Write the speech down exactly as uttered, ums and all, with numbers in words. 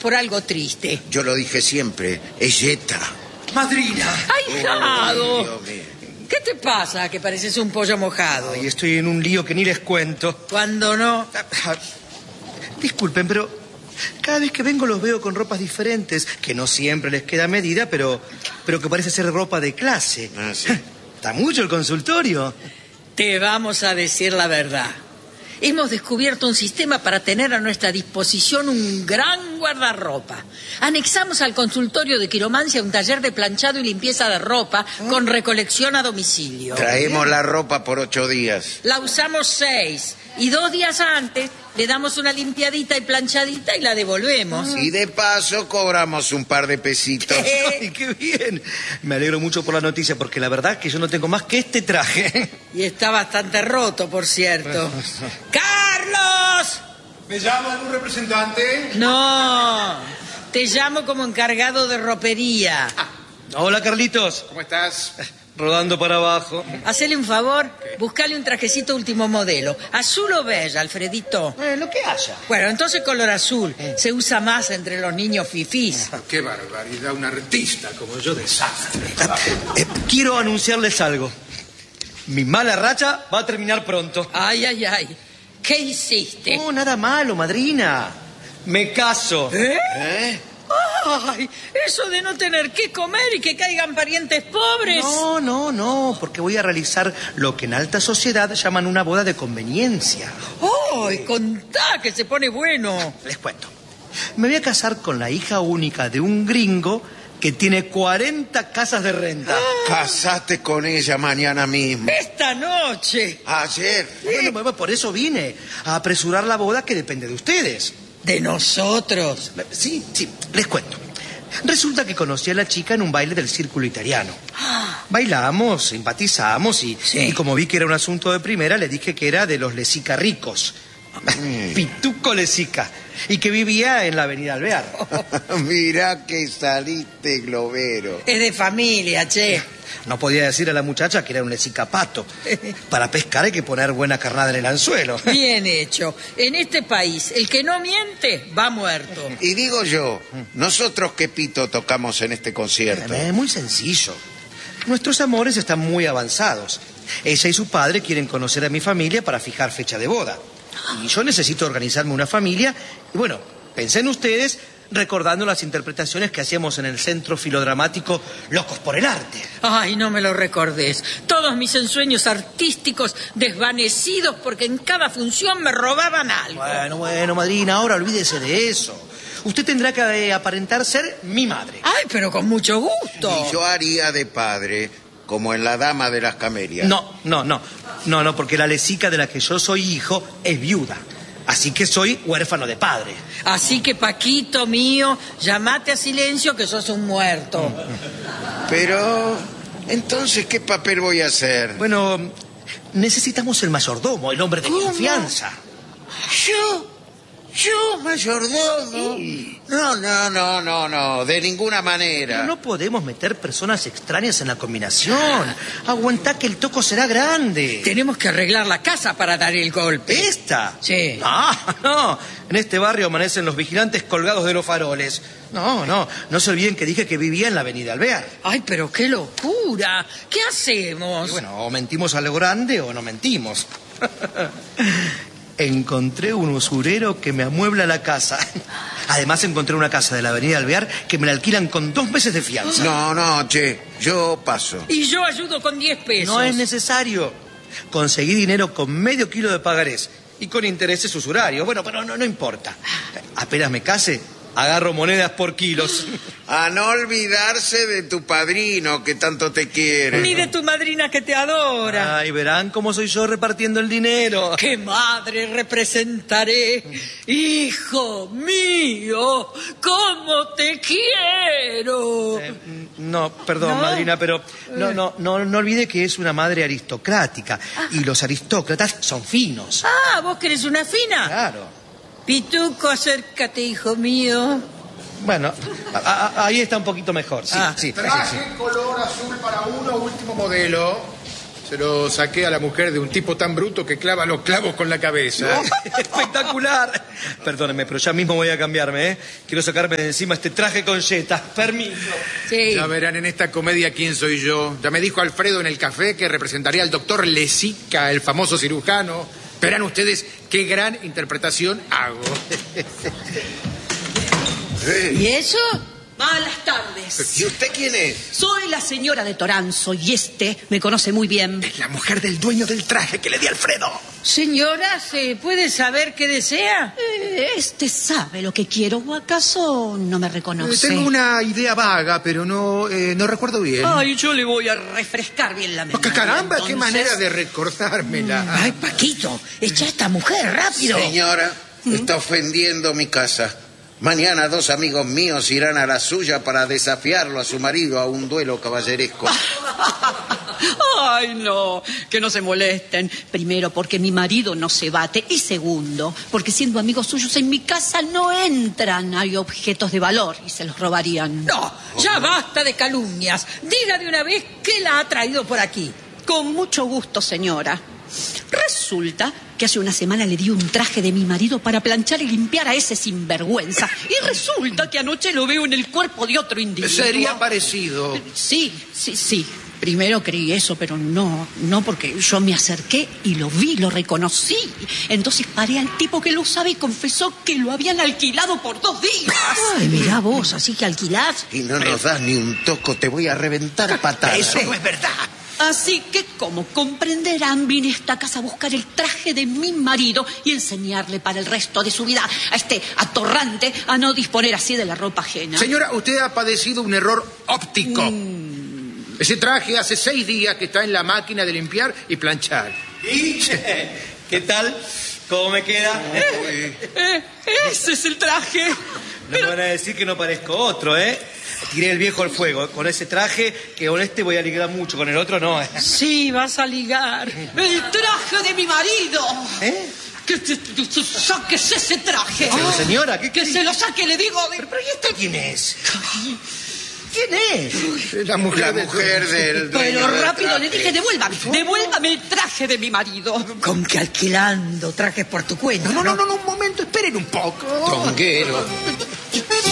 por algo triste. Yo lo dije siempre, es Yeta. Madrina. ¡Ay, Jado! Dios mío. ¿Qué te pasa que pareces un pollo mojado? Ay, estoy en un lío que ni les cuento. ¿Cuándo no? Disculpen, pero cada vez que vengo los veo con ropas diferentes, que no siempre les queda a medida, pero, pero que parece ser ropa de clase. Ah, sí. Está mucho el consultorio. Te vamos a decir la verdad. Hemos descubierto un sistema para tener a nuestra disposición un gran guardarropa. Anexamos al consultorio de quiromancia un taller de planchado y limpieza de ropa con recolección a domicilio. Traemos la ropa por ocho días. La usamos seis y dos días antes le damos una limpiadita y planchadita y la devolvemos. Y de paso cobramos un par de pesitos. ¡Ay, qué bien! Me alegro mucho por la noticia, porque la verdad es que yo no tengo más que este traje. Y está bastante roto, por cierto. ¡Carlos! ¿Me llama algún representante? No, te llamo como encargado de ropería. Hola, Carlitos. ¿Cómo estás? Rodando para abajo. Hacele un favor, buscale un trajecito último modelo. ¿Azul o beige, Alfredito? Eh, lo que haya. Bueno, entonces color azul. Se usa más entre los niños fifís. Qué barbaridad, un artista como yo desastre. Eh, quiero anunciarles algo. Mi mala racha va a terminar pronto. Ay, ay, ay. ¿Qué hiciste? No, nada malo, madrina. Me caso. ¿Eh? ¿Eh? Ay, eso de no tener qué comer y que caigan parientes pobres. No, no, no, porque voy a realizar lo que en alta sociedad llaman una boda de conveniencia. Ay, contá que se pone bueno. Les cuento. Me voy a casar con la hija única de un gringo que tiene cuarenta casas de renta. Casate con ella mañana mismo. Esta noche. Ayer. Bueno, bueno, por eso vine, a apresurar la boda que depende de ustedes. De nosotros. Sí, sí, les cuento. Resulta que conocí a la chica en un baile del círculo italiano. Bailamos, simpatizamos y, Sí. y como vi que era un asunto de primera, le dije que era de los Lesica ricos. Pituco Lesica. Y que vivía en la avenida Alvear. Mirá que saliste globero. Es de familia, che. No podía decir a la muchacha que era un Lesica pato. Para pescar hay que poner buena carnada en el anzuelo. Bien hecho. En este país, el que no miente, va muerto. Y digo yo, ¿nosotros qué pito tocamos en este concierto? Es muy sencillo. Nuestros amores están muy avanzados. Ella y su padre quieren conocer a mi familia para fijar fecha de boda. Y yo necesito organizarme una familia. Y bueno, pensé en ustedes recordando las interpretaciones que hacíamos en el Centro Filodramático Locos por el Arte. Ay, no me lo recordés. Todos mis ensueños artísticos desvanecidos porque en cada función me robaban algo. Bueno, bueno, madrina, ahora olvídese de eso. Usted tendrá que eh, aparentar ser mi madre. Ay, pero con mucho gusto. Y yo haría de padre, como en La Dama de las Camelias. No, no, no. No, no, porque la Lesica de la que yo soy hijo es viuda. Así que soy huérfano de padre. Así que, Paquito mío, llamate a silencio que sos un muerto. Pero, entonces, ¿qué papel voy a hacer? Bueno, necesitamos el mayordomo, el hombre de ¿Cómo? confianza. ¿Yo? ¿Yo, mayordomo? No, no, no, no, no, de ninguna manera. No podemos meter personas extrañas en la combinación. Aguantá que el toco será grande. Tenemos que arreglar la casa para dar el golpe. ¿Esta? Sí. Ah, no. En este barrio amanecen los vigilantes colgados de los faroles. No, no. No se olviden que dije que vivía en la avenida Alvear. Ay, pero qué locura. ¿Qué hacemos? Y bueno, o mentimos a lo grande o no mentimos. Encontré un usurero que me amuebla la casa. Además encontré una casa de la avenida Alvear que me la alquilan con dos meses de fianza. No, no, che, yo paso. Y yo ayudo con diez pesos. No es necesario. Conseguí dinero con medio kilo de pagarés y con intereses usurarios. Bueno, pero no, no importa. Apenas me case, agarro monedas por kilos. A no olvidarse de tu padrino que tanto te quiere. Ni de tu madrina que te adora. Ay, verán cómo soy yo repartiendo el dinero. ¡Qué madre representaré! ¡Hijo mío! ¿Cómo te quiero? Eh, no, perdón, ¿No? madrina, pero no, no, no, no olvide que es una madre aristocrática y los aristócratas son finos. Ah, ¿vos querés una fina? Claro. Pituco, acércate, hijo mío. Bueno, a- a- ahí está un poquito mejor. Sí, Ah. sí, sí, Traje sí. color azul para uno, último modelo. Se lo saqué a la mujer de un tipo tan bruto que clava los clavos con la cabeza. ¡Espectacular! Perdóneme, pero ya mismo voy a cambiarme, ¿eh? Quiero sacarme de encima este traje con jetas. Permiso. Sí. Ya verán en esta comedia quién soy yo. Ya me dijo Alfredo en el café que representaría al doctor Lesica, el famoso cirujano. Verán ustedes qué gran interpretación hago. ¿Y eso? Malas tardes. ¿Y usted quién es? Soy la señora de Toranzo y este me conoce muy bien. Es la mujer del dueño del traje que le di a Alfredo. Señora, ¿se puede saber qué desea? Eh, Este sabe lo que quiero, ¿o acaso no me reconoce? Eh, tengo una idea vaga, pero no, eh, no recuerdo bien. Ay, yo le voy a refrescar bien la memoria. Oh, caramba, qué entonces. manera de recordármela. Ay, Paquito, echa a esta mujer, rápido. Señora, está ofendiendo mi casa. Mañana dos amigos míos irán a la suya para desafiarlo a su marido a un duelo caballeresco. Ay, no, que no se molesten. Primero, porque mi marido no se bate. Y segundo, porque siendo amigos suyos en mi casa no entran. Hay objetos de valor y se los robarían. No, ya basta de calumnias. Diga de una vez qué la ha traído por aquí. Con mucho gusto, señora. Resulta que hace una semana le di un traje de mi marido para planchar y limpiar a ese sinvergüenza. Y resulta que anoche lo veo en el cuerpo de otro individuo. Sería parecido. Sí, sí, sí. Primero creí eso, pero no, no, porque yo me acerqué y lo vi, lo reconocí. Entonces paré al tipo que lo usaba y confesó que lo habían alquilado por dos días. Ay, mirá vos, así que alquilás. Y no nos das ni un toco, te voy a reventar patadas. Eso no es verdad. Así que, como comprenderán, vine a esta casa a buscar el traje de mi marido y enseñarle para el resto de su vida a este atorrante a no disponer así de la ropa ajena. Señora, usted ha padecido un error óptico. Mm. Ese traje hace seis días que está en la máquina de limpiar y planchar. ¿Y qué tal? ¿Cómo me queda? Eh, eh, ese es el traje. No me van a decir que no parezco otro, ¿eh? Tiré el viejo al fuego. Con ese traje, que con este voy a ligar mucho, con el otro no. Sí, vas a ligar. El traje de mi marido. ¿Eh? Que te, que te saques ese traje. Pero, señora, ¿qué Que qué- se lo saque, le digo. Pero, pero ¿y esta quién es? ¿Quién es? La mujer, La del- mujer del dueño Pero del rápido traje. le dije, devuélvame, devuélvame el traje de mi marido. Con que alquilando trajes por tu cuenta. No, no, no, no, un momento, esperen un poco. Tronguero.